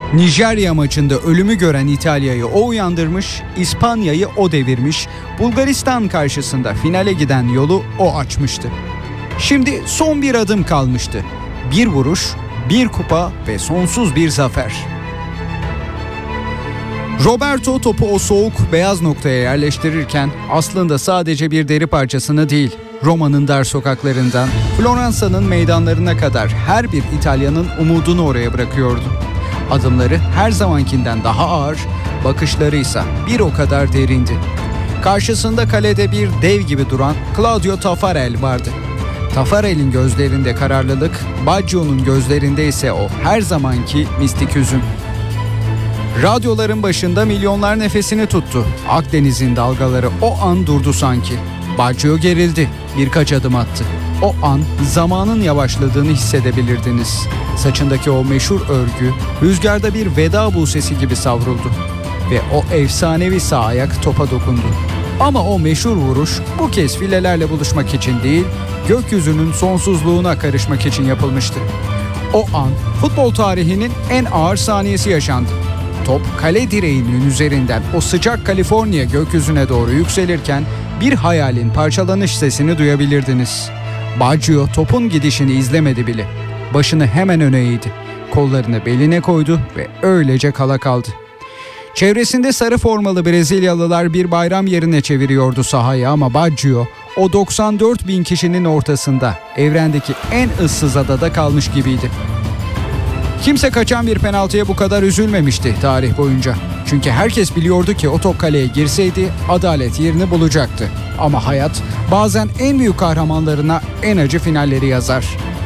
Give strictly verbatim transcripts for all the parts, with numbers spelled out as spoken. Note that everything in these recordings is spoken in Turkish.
Nijerya maçında ölümü gören İtalya'yı o uyandırmış, İspanya'yı o devirmiş, Bulgaristan karşısında finale giden yolu o açmıştı. Şimdi son bir adım kalmıştı. Bir vuruş, bir kupa ve sonsuz bir zafer. Roberto topu o soğuk beyaz noktaya yerleştirirken aslında sadece bir deri parçasını değil, Roma'nın dar sokaklarından Floransa'nın meydanlarına kadar her bir İtalyanın umudunu oraya bırakıyordu. Adımları her zamankinden daha ağır, bakışları ise bir o kadar derindi. Karşısında kalede bir dev gibi duran Claudio Taffarel vardı. Taffarel'in gözlerinde kararlılık, Baggio'nun gözlerinde ise o her zamanki mistik hüzün. Radyoların başında milyonlar nefesini tuttu. Akdeniz'in dalgaları o an durdu sanki. Baggio gerildi, birkaç adım attı. O an zamanın yavaşladığını hissedebilirdiniz. Saçındaki o meşhur örgü rüzgarda bir veda buğsesi gibi savruldu. Ve o efsanevi sağ ayak topa dokundu. Ama o meşhur vuruş bu kez filelerle buluşmak için değil, gökyüzünün sonsuzluğuna karışmak için yapılmıştı. O an futbol tarihinin en ağır saniyesi yaşandı. Top kale direğinin üzerinden o sıcak Kaliforniya gökyüzüne doğru yükselirken bir hayalin parçalanış sesini duyabilirdiniz. Baggio topun gidişini izlemedi bile. Başını hemen öne eğdi. Kollarını beline koydu ve öylece kala kaldı. Çevresinde sarı formalı Brezilyalılar bir bayram yerine çeviriyordu sahayı ama Baggio o doksan dört bin kişinin ortasında evrendeki en ıssız adada kalmış gibiydi. Kimse kaçan bir penaltıya bu kadar üzülmemişti tarih boyunca. Çünkü herkes biliyordu ki o top kaleye girseydi adalet yerini bulacaktı. Ama hayat bazen en büyük kahramanlarına en acı finalleri yazar.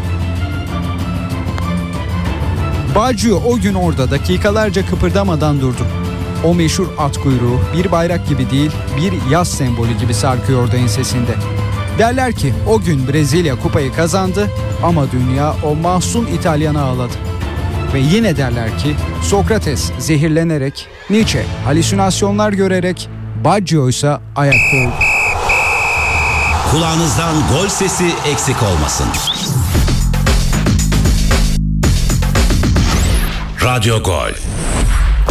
Baggio o gün orada dakikalarca kıpırdamadan durdu. O meşhur at kuyruğu bir bayrak gibi değil, bir yaz sembolü gibi sarkıyordu ensesinde. Derler ki o gün Brezilya kupayı kazandı ama dünya o mahzun İtalyan'a ağladı. Ve yine derler ki Sokrates zehirlenerek, Nietzsche halüsinasyonlar görerek, Baggio ise ayakta öldü. Kulağınızdan gol sesi eksik olmasın. Radyo Gol.